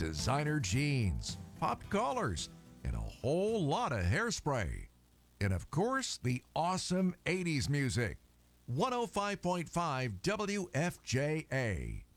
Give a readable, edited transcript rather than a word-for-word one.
designer jeans, pop collars, and a whole lot of hairspray. And of course, the awesome 80s music. 105.5 WFJA.